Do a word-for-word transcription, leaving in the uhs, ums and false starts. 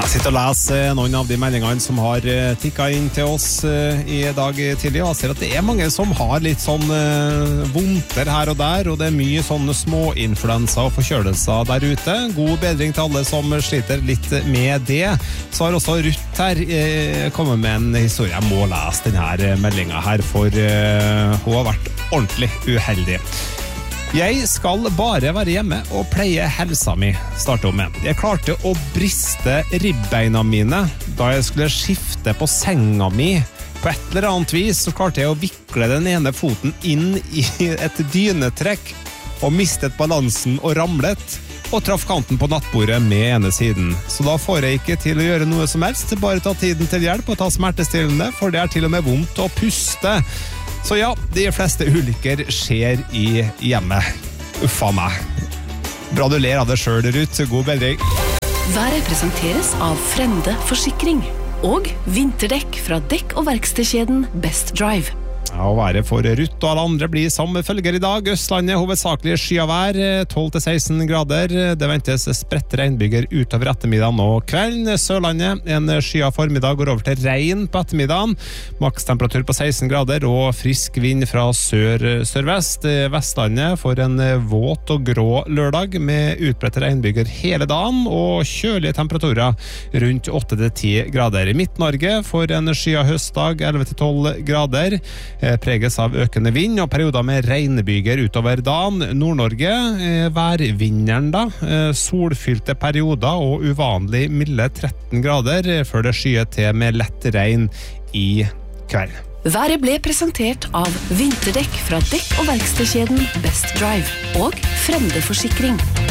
Jeg sitter og leser noen av de meldingene som har tikket inn til oss i dag tidlig, og jeg ser at det er mange som har litt sånn vondter her og der, og det er mye sånne småinfluenser og forkjølelser der ute. God bedring til alle som sliter litt med det. Så har også Ruth her kommet med en historie. Jeg må lese denne meldingen her, for hun har vært ordentlig uheldig. Jeg skal bare være hjemme og pleie helsa mi, starter hun med. Jeg klarte å briste ribbeina mine da jeg skulle skifte på senga mi. På et eller annet vis så klarte jeg å vikle den ene foten inn i et dynetrekk og mistet balansen og ramlet og traff kanten på nattbordet med ene siden. Så da får jeg ikke til å gjøre noe som helst, bare ta tiden til hjelp og ta smertestillende, for det er til og med vondt å puste. Så ja, de fleste ulykker skjer i hjemmet. Uffa meg. Bra du ler av det selv, Ruth. God bedring. Været presenteres av Frende Forsikring og vinterdekk fra dekk- og verkstedkjeden Best Drive. Ja, og været for Ruth og alle andre blir som følger i dag. Østlandet hovedsakelig skyavær, tolv til seksten grader. Det ventes spredt regnbyger utover ettermiddagen og kvelden. Sørlandet en skya formiddag går over til regn på ettermiddagen. Makstemperatur på seksten grader og frisk vind fra sør-sørvest. Vestlandet får en våt og grå lørdag med utbredt regnbyger hele dagen og kjølige temperaturer rundt åtte til ti grader. Midt-Norge får en skya høstdag elleve til tolv grader. Preges av økende vind og perioder med regnbyger utover dagen. Nord-Norge, værvinderen da, solfylte perioder og uvanlig milde tretten grader, før det skyet til med lett regn i kveld. Været ble presentert av vinterdekk fra dekk- og verkstedkjeden Best Drive og Frende Forsikring.